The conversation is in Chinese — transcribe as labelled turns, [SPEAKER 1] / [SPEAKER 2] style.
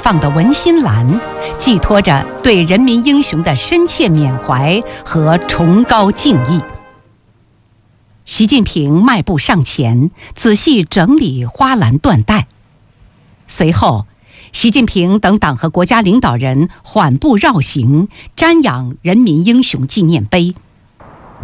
[SPEAKER 1] 放的文心栏，寄托着对人民英雄的深切缅怀和崇高敬意。习近平迈步上前，仔细整理花篮缎带。随后，习近平等党和国家领导人缓步绕行，瞻仰人民英雄纪念碑。